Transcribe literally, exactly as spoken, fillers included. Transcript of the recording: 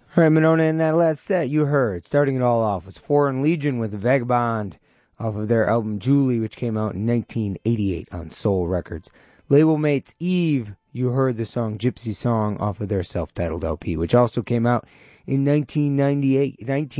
All right, Monona, in that last set you heard, starting it all off, was Foreign Legion with Vagabond off of their album Julie, which came out in nineteen eighty-eight on Soul Records. Label mates Eve, you heard the song Gypsy Song off of their self-titled L P, which also came out in nineteen ninety-eight,